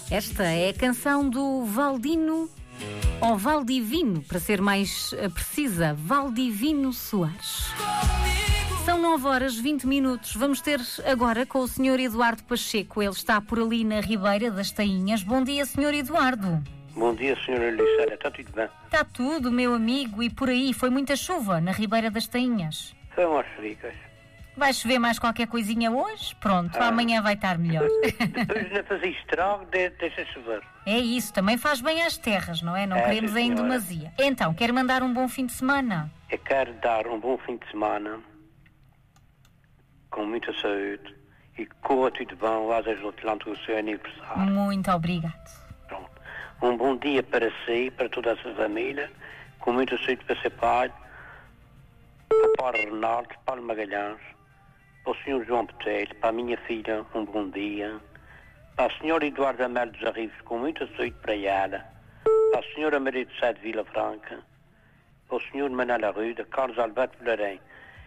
Esta é a canção do Valdino, ou Valdivino, para ser mais precisa, Valdivino Soares. São 9h20. Vamos ter agora com o Sr. Eduardo Pacheco. Ele está por ali na Ribeira das Tainhas. Bom dia, Sr. Eduardo. Bom dia, Sra. Lucélia. Está tudo bem? Está tudo, meu amigo. E por aí, foi muita chuva na Ribeira das Tainhas? Foi umas fricas. Vai chover mais qualquer coisinha hoje? Pronto, amanhã vai estar melhor. Depois de fazer estrago, deixa chover. É isso, também faz bem às terras, não é? Não queremos sim, em senhora. demasia. Então, quer mandar um bom fim de semana? Eu quero dar um bom fim de semana, com muita saúde, e que corra tudo bem, o Asas do Atlântico, o seu aniversário. Muito obrigado. Pronto. Um bom dia para si, para toda a sua família, com muita saúde para seu pai, para o Paulo Ronaldo, Paulo Magalhães, para o Sr. João Botelho, para a minha filha, um bom dia, para a Sra. Eduardo Amelo dos Arribos, com muita saúde para ela, para a Sra. Maria de Sá de Vila Franca, para o Sr. Manuel Arruda, Carlos Alberto Vilarém.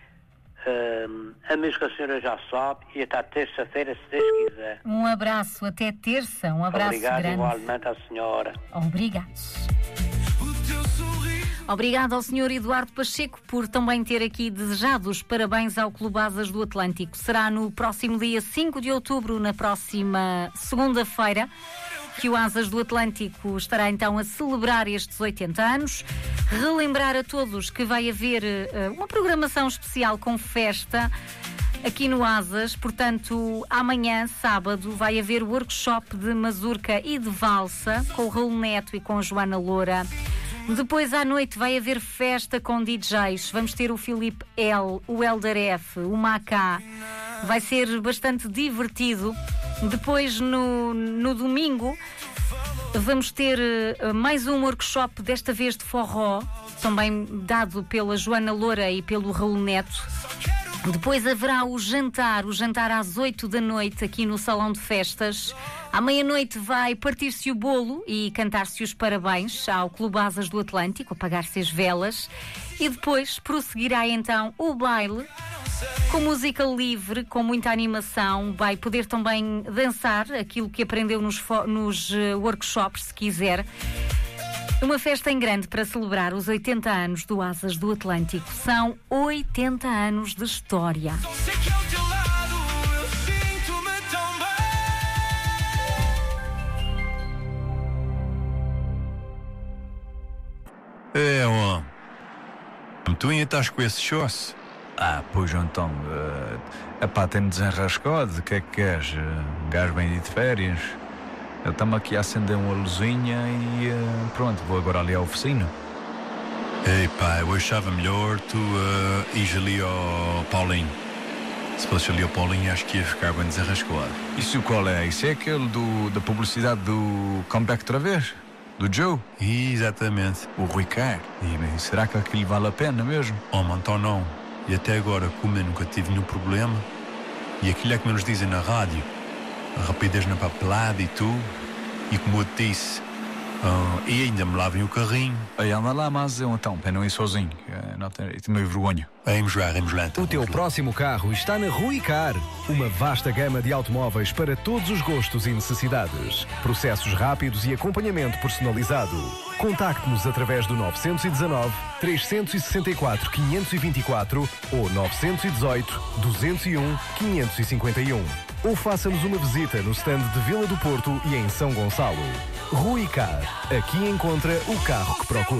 A mesma que a senhora já sabe, e até terça-feira, se Deus quiser. Um abraço, até terça. Um abraço Obrigado grande. igualmente à senhora. Obrigados. Obrigado ao Sr. Eduardo Pacheco por também ter aqui desejado os parabéns ao Clube Asas do Atlântico. Será no próximo dia 5 de outubro, na próxima segunda-feira, que o Asas do Atlântico estará então a celebrar estes 80 anos. Relembrar a todos que vai haver uma programação especial com festa aqui no Asas. Portanto, amanhã, sábado, vai haver workshop de mazurca e de valsa com o Raul Neto e com a Joana Loura. Depois à noite vai haver festa com DJs. Vamos ter o Filipe L, o Elder F, o Macá. Vai ser bastante divertido. Depois no domingo vamos ter mais um workshop, desta vez de forró, também dado pela Joana Loura e pelo Raul Neto. Depois haverá o jantar às 8 da noite aqui no Salão de Festas. À meia-noite vai partir-se o bolo e cantar-se os parabéns ao Clube Asas do Atlântico, apagar-se as velas. E depois prosseguirá então o baile, com música livre, com muita animação. Vai poder também dançar aquilo que aprendeu nos workshops, se quiser. Uma festa em grande para celebrar os 80 anos do Asas do Atlântico. São 80 anos de história. É, homem. Tu ainda estás com esse chosse? Pois então, epá, tem-me desenrascado. O que é que queres? Um gajo bem de férias. Eu estamos aqui a acender uma luzinha e pronto, vou agora ali à oficina. Ei pá, eu achava melhor tu ires ali ao Paulinho. Se fosse ali ao Paulinho, acho que ia ficar bem desenrascado. Isso qual é? Isso é aquele da publicidade do Comeback outra vez? Do Joe? Exatamente. O Rui Carr. E será que aquilo vale a pena mesmo? Oh, então não. E até agora, como eu nunca tive nenhum problema, e aquilo é como eles dizem na rádio, a rapidez na papelada e tudo, e como eu te disse, e ainda me lavem o carrinho. Aí anda lá, mas eu então, para não ir sozinho, não tenho meio vergonha. Vamos lá então. O teu próximo carro está na Rui Car. Uma vasta gama de automóveis para todos os gostos e necessidades. Processos rápidos e acompanhamento personalizado. Contacte-nos através do 919 364 524 ou 918 201 551. Ou faça-nos uma visita no stand de Vila do Porto e em São Gonçalo. Rui Car. Aqui encontra o carro que procura.